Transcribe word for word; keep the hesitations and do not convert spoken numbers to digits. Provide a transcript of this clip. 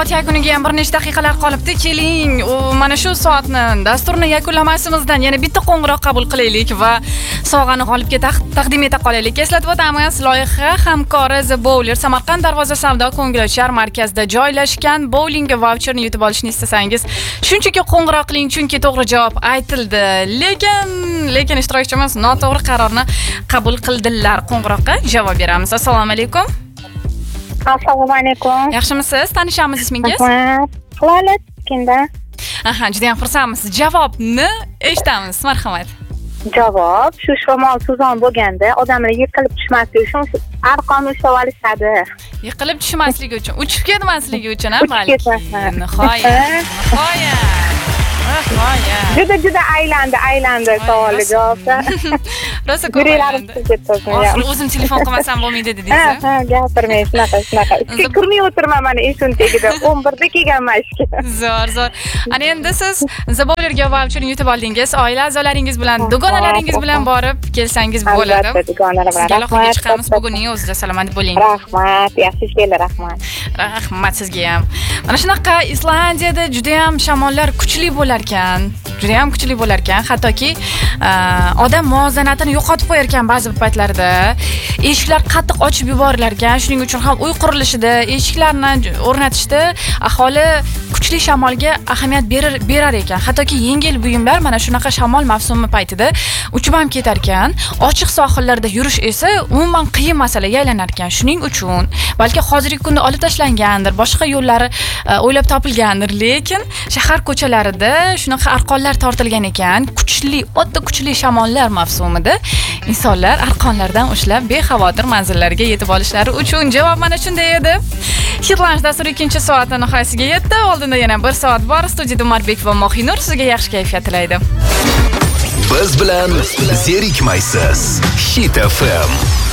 soat yakuniga ham bir necha daqiqalar qolibdi. Keling, mana shu soatni dasturni yakunlamasimizdan yana bitta qo'ng'iroq qabul qilaylik va sovg'ani g'olibga taqdim eta qolaylik. Eslatib o'tamiz, loyiha hamkori The Bowler Samarqand Darvoza savdo ko'ngilochar markazida joylashgan bowling voucherni yutib olishni istasangiz, shunchaki qo'ng'iroq qiling, chunki to'g'ri javob aytildi. Lekin, lekin ishtirokchimiz noto'g'ri qarorni qabul qildilar. Qo'ng'iroqqa javob beramiz. Assalomu alaykum. Assalomu alaykum. Yaxshimisiz? Tanishamiz ismingiz? Hilolat Kinda. Aha, juda ham xursandmiz. Javobni eshitamiz. Marhamat. Javob shu shamol suzon bo'lganda odamlar yiqilib tushmasligi uchun arqonni ushlab olishadi. Yiqilib tushmasligi uchun, uchib ketmasligi uchun, ha, balki. Nihoyat. Nihoyat. Juda juda aylandi, aylandi savolga javobda. Rosa ko'p aylandi. Oxir o'zim telefon qilmasam bo'lmaydi dedingiz. Ha, ha, gapirmay, shunaqa, shunaqa. Ishga kirmay o'tirman mana ishun tagida. o'n birda kelganman ishga. Zo'r, zo'r. Ana endi siz The Bowlerga voucherni yutib oldingiz. Oila a'zolaringiz bilan, dugonalaringiz bilan borib kelsangiz bo'ladi. Albatta, dugonalar bilan. Sizga aloqaga chiqamiz bugunning o'zida. Salomat bo'ling. Rahmat, yaxshi ishlar, rahmat. Rahmat sizga ham. Mana shunaqa Islandiyada juda ham shamollar kuchli bo'lar ekan. Juda ham kuchli bo'lar ekan. Hattoki odam muvozanatini yo'qotib qo'yar ekan ba'zi paytlarda. Eshiklar qattiq ochib yuborilar ekan. Shuning uchun ham uy qurilishida eshiklarni o'rnatishda aholi kuchli shamolga ahamiyat berar berar ekan. Hattoki yengil buyumlar mana shunaqa shamol mavsumi paytida uchib ham ketar ekan. Ochiq sohillarda yurish esa umuman qiyin masalaga aylanar ekan. Shuning uchun balki hozirgi kunda olib tashlangandir, boshqa yo'llari o'ylab topilgandir, lekin shahar ko'chalarida shunaqa arqonlar tortilgan ekan. Kuchli, o'ta kuchli shamollar mavsumida insonlar arqonlardan ushlab bexavotir manzillariga yetib olishlari uchun. Javob mana shunday edi. Hitlansh dasturi ikkinchi soatning nihoyasiga yetdi. Oldinda yana bir soat bor. Studiyada Umarbek va Mohinur sizga yaxshi kayfiyat tilaydi. Biz bilan zerikmaysiz. Hit F M.